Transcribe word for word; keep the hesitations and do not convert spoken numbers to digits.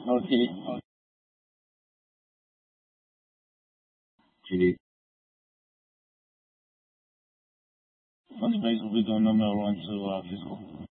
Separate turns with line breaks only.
Okay. Chile. What's the best we don't know around to uh, physical?